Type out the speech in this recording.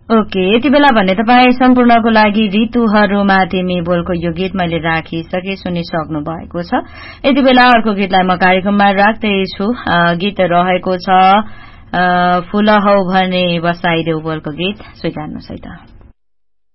Okay, यति बेला भने तपाईँ सम्पूर्णको लागि ऋतुहरूमा तिमी बोलको यो गीत मैले राखिसके सुनिसक्नु भएको छ। यति बेला अर्को गीतलाई म कार्यक्रममा राख्दैछु। गीत रहेको छ फूल हौ भने बसाइदेऊ बोलको गीत, स्वीकार्नुहोस् है त।